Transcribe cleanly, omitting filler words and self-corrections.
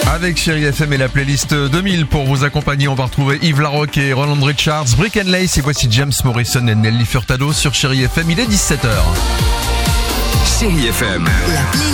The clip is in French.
Avec Chérie FM et la playlist 2000 pour vous accompagner, on va retrouver Yves Larocque et Roland Richards, Brick and Lace et voici James Morrison et Nelly Furtado sur Chérie FM, il est 17h. Chérie FM.